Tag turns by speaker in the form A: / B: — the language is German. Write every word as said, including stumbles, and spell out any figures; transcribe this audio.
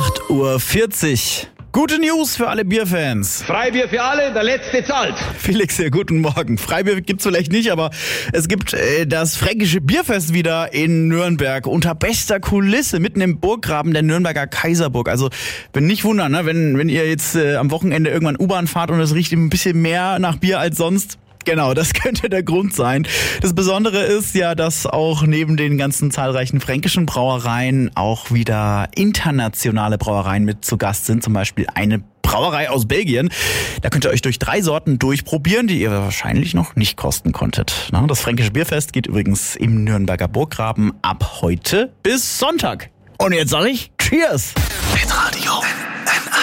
A: acht Uhr vierzig. Gute News für alle Bierfans.
B: Freibier für alle, der Letzte zahlt.
A: Felix, ja, guten Morgen. Freibier gibt's vielleicht nicht, aber es gibt äh, das Fränkische Bierfest wieder in Nürnberg unter bester Kulisse mitten im Burggraben der Nürnberger Kaiserburg. Also wenn nicht wundern, ne, wenn wenn ihr jetzt äh, am Wochenende irgendwann U-Bahn fahrt und es riecht ein bisschen mehr nach Bier als sonst. Genau, das könnte der Grund sein. Das Besondere ist ja, dass auch neben den ganzen zahlreichen fränkischen Brauereien auch wieder internationale Brauereien mit zu Gast sind. Zum Beispiel eine Brauerei aus Belgien. Da könnt ihr euch durch drei Sorten durchprobieren, die ihr wahrscheinlich noch nicht kosten konntet. Das Fränkische Bierfest geht übrigens im Nürnberger Burggraben ab heute bis Sonntag. Und jetzt sage ich Cheers!
C: Mit Radio